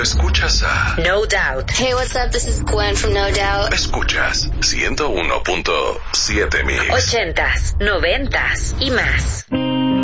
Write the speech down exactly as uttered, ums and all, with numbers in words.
escuchas a No Doubt. Hey, what's up? This is Gwen from No Doubt. Escuchas ciento uno punto siete Mix. Ochentas, noventas y más.